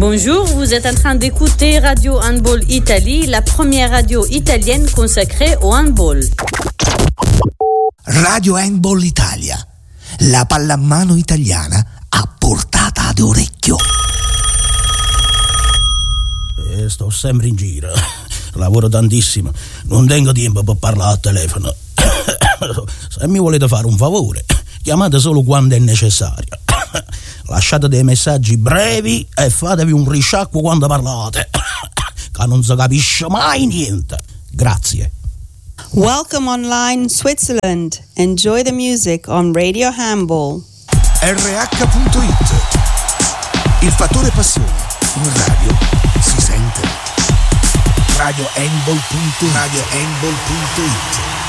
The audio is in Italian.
Bonjour, vous êtes en train d'écouter Radio Handball Italie, la première radio italienne consacrée au handball. Radio Handball Italia, la pallamano italiana a portata d'orecchio. Sto sempre in giro, lavoro tantissimo, non tengo tempo per parlare al telefono. Se mi volete fare un favore, chiamate solo quando è necessario. Lasciate dei messaggi brevi e fatevi un risciacquo quando parlate, che non si capisce mai niente. Grazie. Welcome online Switzerland. Enjoy the music on Radio Handball. RH.it. Il fattore passione in radio si sente. Radio Handball.it.